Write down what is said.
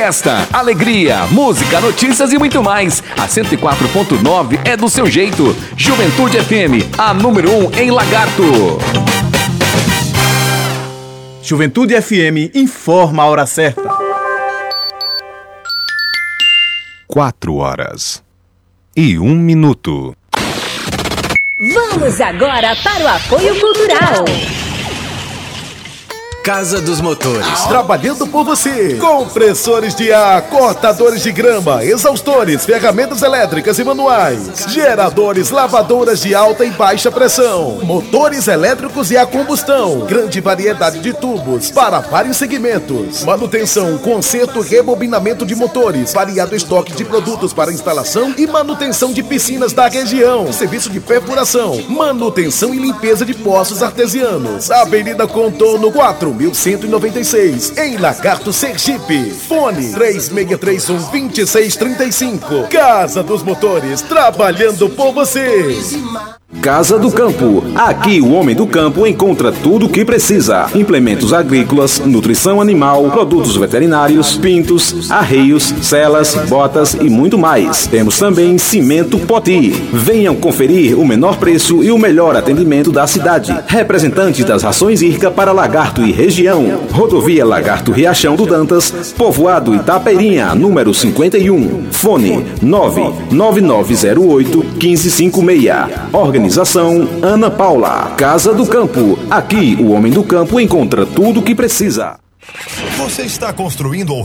festa, alegria, música, notícias e muito mais. A 104.9 é do seu jeito. Juventude FM, a número 1 em Lagarto. Juventude FM informa a hora certa. 4h01. Vamos agora para o apoio cultural. Casa dos Motores. Trabalhando por você. Compressores de ar, cortadores de grama, exaustores, ferramentas elétricas e manuais, geradores, lavadoras de alta e baixa pressão, motores elétricos e a combustão, grande variedade de tubos para vários segmentos, manutenção, conserto e rebobinamento de motores, variado estoque de produtos para instalação e manutenção de piscinas da região, serviço de perfuração, manutenção e limpeza de poços artesianos. Avenida Contorno 4196, em Lagarto, Sergipe. Fone 3631-2635. Casa dos Motores, trabalhando por você. Casa do Campo. Aqui o homem do campo encontra tudo o que precisa: implementos agrícolas, nutrição animal, produtos veterinários, pintos, arreios, celas, botas e muito mais. Temos também cimento Poti. Venham conferir o menor preço e o melhor atendimento da cidade. Representante das rações IRCA para Lagarto e região. Rodovia Lagarto Riachão do Dantas, Povoado Itapeirinha, número 51. Fone 99908-1556. Organização Ana Paula. Casa do Campo. Aqui o homem do campo encontra tudo o que precisa. Você está construindo ou